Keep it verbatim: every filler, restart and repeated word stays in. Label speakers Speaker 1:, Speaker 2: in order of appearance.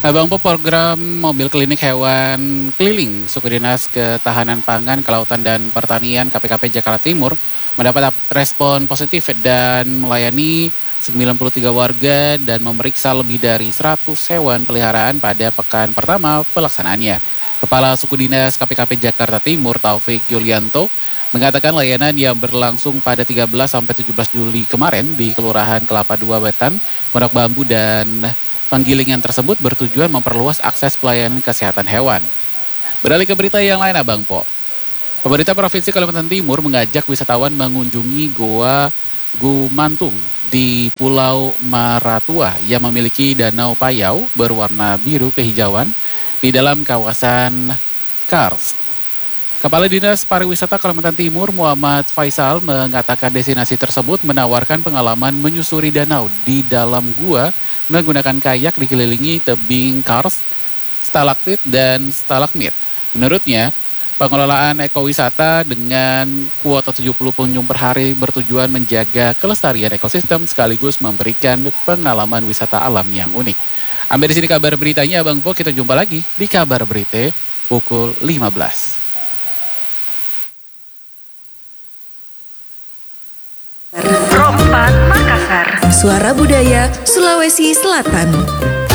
Speaker 1: Abang Po program mobil klinik hewan keliling Suku Dinas Ketahanan Pangan, Kelautan dan Pertanian K P K P Jakarta Timur mendapat ap- respon positif dan melayani sembilan puluh tiga warga dan memeriksa lebih dari seratus hewan peliharaan pada pekan pertama pelaksanaannya. Kepala Suku Dinas K P K P Jakarta Timur Taufik Yulianto mengatakan layanan yang berlangsung pada tiga belas sampai tujuh belas Juli kemarin di Kelurahan Kelapa Dua Wetan, Pondok Bambu dan penggilingan tersebut bertujuan memperluas akses pelayanan kesehatan hewan. Beralih ke berita yang lain Abang Po. Pemerintah Provinsi Kalimantan Timur mengajak wisatawan mengunjungi Goa Gumantung di Pulau Maratua yang memiliki danau payau berwarna biru kehijauan di dalam kawasan Kars. Kepala Dinas Pariwisata Kalimantan Timur Muhammad Faisal mengatakan destinasi tersebut menawarkan pengalaman menyusuri danau di dalam gua menggunakan kayak dikelilingi tebing kars, stalaktit dan stalagmit. Menurutnya, pengelolaan ekowisata dengan kuota tujuh puluh pengunjung per hari bertujuan menjaga kelestarian ekosistem sekaligus memberikan pengalaman wisata alam yang unik. Ambil di sini kabar beritanya Abang Po, kita jumpa lagi di kabar berita pukul lima belas.
Speaker 2: Rompan Makassar.
Speaker 3: Suara Budaya Sulawesi Selatan.